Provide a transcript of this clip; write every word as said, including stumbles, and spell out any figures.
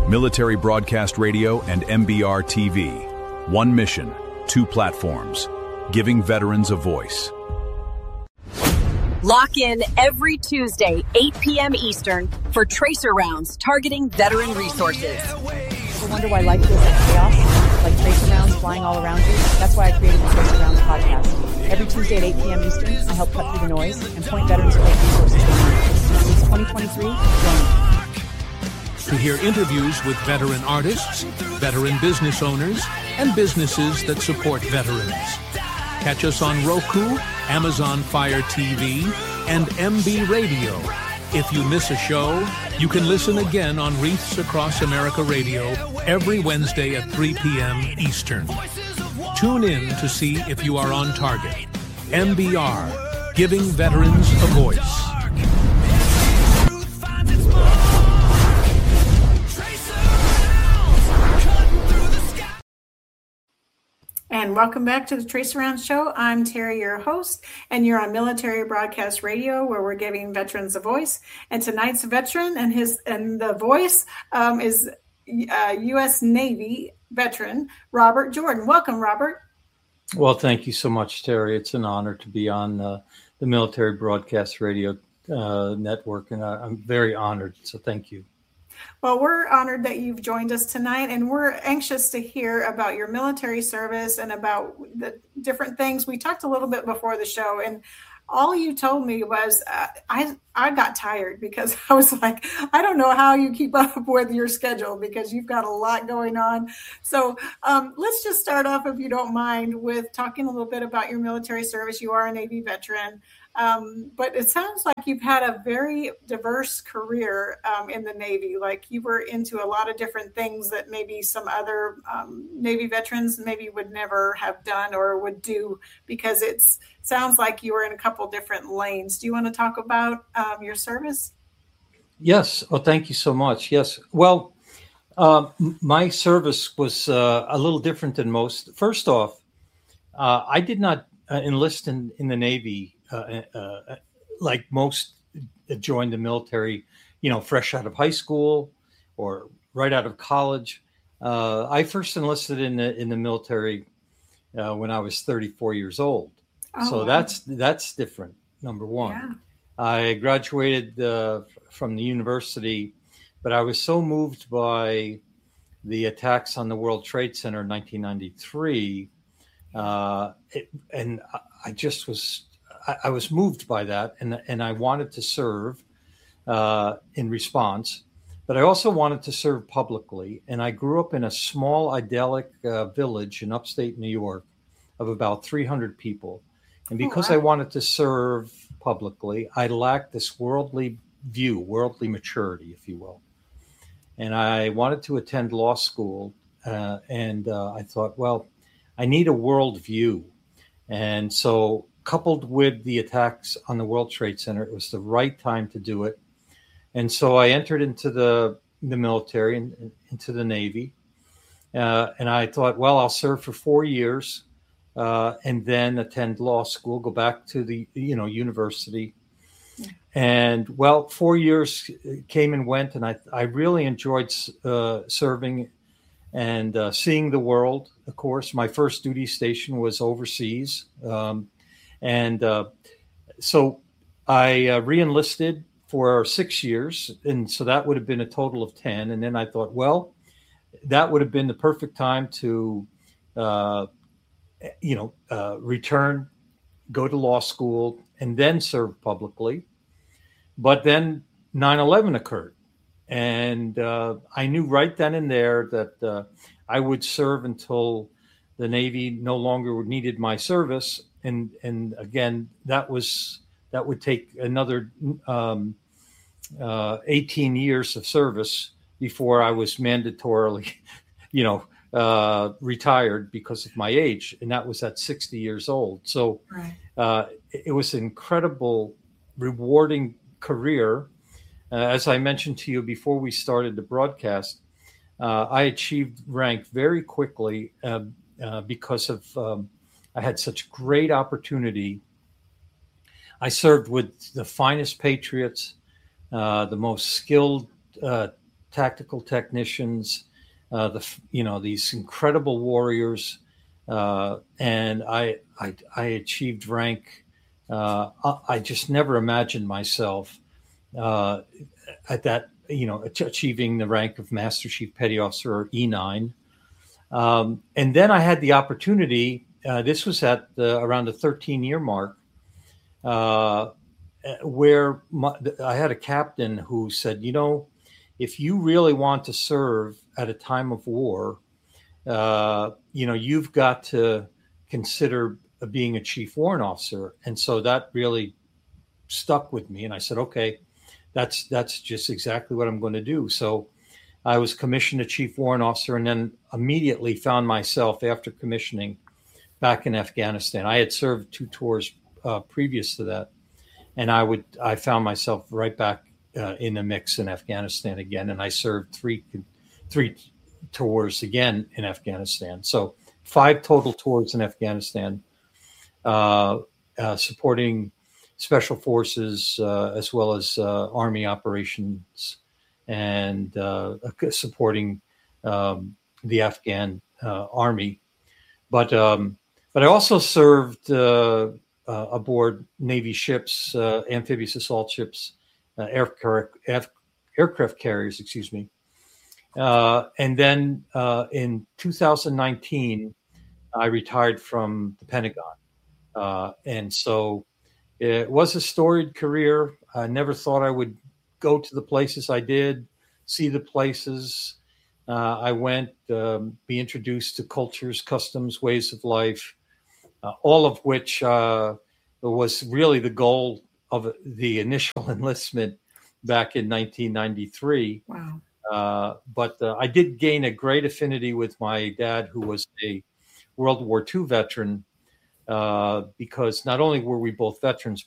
Military Broadcast Radio and M B R T V. One mission, two platforms, giving veterans a voice. Lock in every Tuesday, eight p.m. Eastern, for Tracer Rounds targeting veteran resources. You wonder why life feels like chaos, like tracer rounds flying all around you? That's why I created the Tracer Rounds podcast. Every Tuesday at eight p.m. Eastern, I help cut through the noise and point veterans to great resources they need. Since twenty twenty-three, join me. To hear interviews with veteran artists, veteran business owners, and businesses that support veterans. Catch us on Roku, Amazon Fire T V, and M B Radio. If you miss a show, you can listen again on Wreaths Across America Radio every Wednesday at three p.m. Eastern. Tune in to see if you are on target. M B R, giving veterans a voice. And welcome back to the Tracer Rounds Show. I'm Terry, your host, and you're on Military Broadcast Radio, where we're giving veterans a voice. And tonight's veteran and his and the voice um, is uh, U S Navy veteran Robert Jordan. Welcome, Robert. Well, thank you so much, Terry. It's an honor to be on uh, the Military Broadcast Radio uh, network, and I, I'm very honored. So thank you. Well, we're honored that you've joined us tonight, and we're anxious to hear about your military service and about the different things. We talked a little bit before the show, and all you told me was uh, I I got tired because I was like, I don't know how you keep up with your schedule because you've got a lot going on. So um, let's just start off, if you don't mind, with talking a little bit about your military service. You are a Navy veteran. Um, but it sounds like you've had a very diverse career um, in the Navy. Like you were into a lot of different things that maybe some other um, Navy veterans maybe would never have done or would do, because it sounds like you were in a couple different lanes. Do you want to talk about um, your service? Yes. Well, thank you so much. Yes. Well, uh, my service was uh, a little different than most. First off, uh, I did not uh, enlist in, in the Navy Uh, uh, like most joined the military, you know, fresh out of high school or right out of college. Uh, I first enlisted in the in the military uh, when I was thirty-four years old. Oh, so wow. that's that's different. Number one, yeah. I graduated uh, from the university, but I was so moved by the attacks on the World Trade Center in nineteen ninety-three, uh, it, and I just was. I was moved by that, and and I wanted to serve uh, in response, but I also wanted to serve publicly. And I grew up in a small, idyllic uh, village in upstate New York of about three hundred people. And because oh, wow. I wanted to serve publicly, I lacked this worldly view, worldly maturity, if you will. And I wanted to attend law school, uh, and uh, I thought, well, I need a world view. And so coupled with the attacks on the World Trade Center, it was the right time to do it. And so I entered into the, the military and into the Navy. Uh, and I thought, well, I'll serve for four years uh, and then attend law school, go back to the, you know, university. And well, four years came and went, and I, I really enjoyed uh, serving and uh, seeing the world. Of course, my first duty station was overseas. Um, And uh, so I uh, re-enlisted for six years. And so that would have been a total of ten. And then I thought, well, that would have been the perfect time to, uh, you know, uh, return, go to law school, and then serve publicly. But then nine eleven occurred. And uh, I knew right then and there that uh, I would serve until the Navy no longer needed my service. And and again, that was that would take another um, uh, eighteen years of service before I was mandatorily, you know, uh, retired because of my age, and that was at sixty years old. So right. uh, it was an incredible, rewarding career. Uh, as I mentioned to you before we started the broadcast, uh, I achieved rank very quickly uh, uh, because of. Um, I had such great opportunity. I served with the finest patriots, uh, the most skilled uh, tactical technicians, uh, the you know these incredible warriors, uh, and I, I I achieved rank. Uh, I, I just never imagined myself uh, at that you know achieving the rank of Master Chief Petty Officer, or E nine, um, and then I had the opportunity. Uh, this was at the, around the thirteen year mark. Uh, where my, I had a captain who said, you know, if you really want to serve at a time of war, uh, you know, you've got to consider being a chief warrant officer. And so that really stuck with me. And I said, okay, that's that's just exactly what I'm going to do. So I was commissioned a chief warrant officer, and then immediately found myself, after commissioning, back in Afghanistan. I had served two tours uh, previous to that. And I would, I found myself right back uh, in the mix in Afghanistan again, and I served three, three tours again in Afghanistan. So five total tours in Afghanistan, uh, uh, supporting special forces uh, as well as uh, Army operations, and uh, supporting um, the Afghan uh, Army. But um, but I also served. Uh, Uh, aboard Navy ships, uh, amphibious assault ships, uh, aircraft, aircraft carriers, excuse me. Uh, and then uh, in two thousand nineteen, I retired from the Pentagon. Uh, and so it was a storied career. I never thought I would go to the places I did, see the places uh, I went, um, be introduced to cultures, customs, ways of life. Uh, all of which uh, was really the goal of the initial enlistment back in nineteen ninety-three. Wow. Uh, but uh, I did gain a great affinity with my dad, who was a World War Two veteran, uh, because not only were we both veterans,